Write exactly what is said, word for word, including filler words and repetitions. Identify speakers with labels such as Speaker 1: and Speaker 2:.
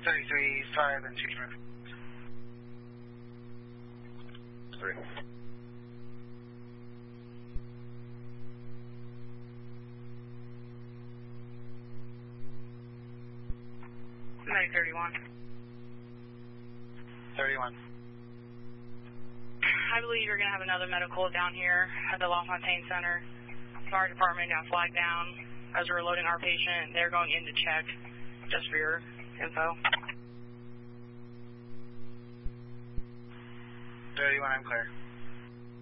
Speaker 1: thirty-three, five, and two drive.
Speaker 2: Three.
Speaker 3: nine thirty-one.
Speaker 1: thirty-one.
Speaker 3: I believe you're going to have another medical down here at the LaFontaine Center. Fire department got flagged down as we were loading our patient. They're going in to check, just for your info.
Speaker 1: thirty-one, I'm clear.